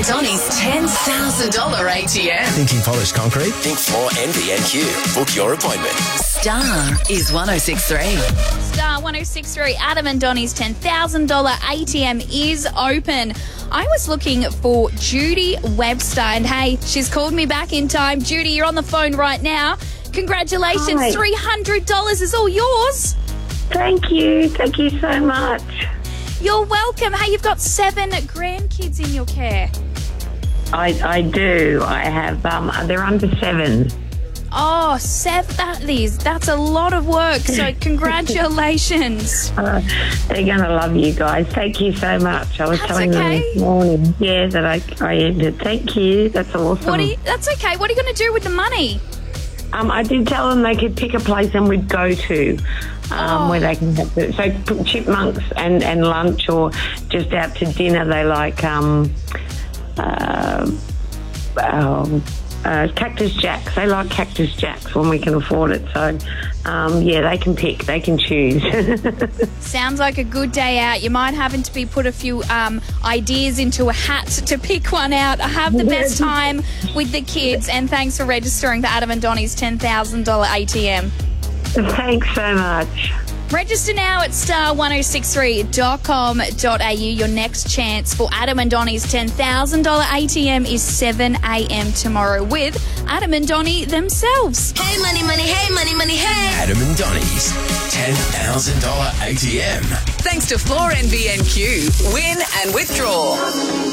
and Donnie's $10,000 ATM. Thinking polished concrete? Think Floor NBNQ. Book your appointment. Star is 106.3. Star 106.3, Adam and Donnie's $10,000 ATM is open. I was looking for Judy Webster, and hey, she's called me back in time. Judy, you're on the phone right now. Congratulations, Hi. $300 is all yours. Thank you. Thank you so much. You're welcome. Hey, you've got 7 grandkids in your care. I do. I have, they're under 7. Oh, 7, that's a lot of work, so congratulations. They're going to love you guys. Thank you so much. I was That's telling okay. them this morning, that I ended. Thank you. That's awesome. That's okay. What are you going to do with the money? I did tell them they could pick a place and we'd go to where they can have it. So chipmunks and lunch, or just out to dinner. They like Cactus Jacks. They like Cactus Jacks when we can afford it. So, they can pick. They can choose. Sounds like a good day out. You might have to be put a few ideas into a hat to pick one out. Have the best time with the kids, and thanks for registering for Adam and Donnie's $10,000 ATM. Thanks so much. Register now at star1063.com.au. Your next chance for Adam and Donnie's $10,000 ATM is 7 a.m. tomorrow with Adam and Donnie themselves. Hey, money, money, hey, money, money, hey. Adam and Donnie's $10,000 ATM. Thanks to Floor NBNQ. Win and withdraw.